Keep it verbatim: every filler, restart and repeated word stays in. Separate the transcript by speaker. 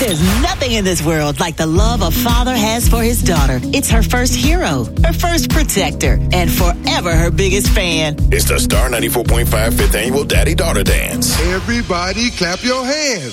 Speaker 1: There's nothing in this world like the love a father has for his daughter. It's her first hero, her first protector, and forever her biggest fan.
Speaker 2: It's the Star ninety-four point five fifth Annual Daddy-Daughter Dance.
Speaker 3: Everybody clap your hands.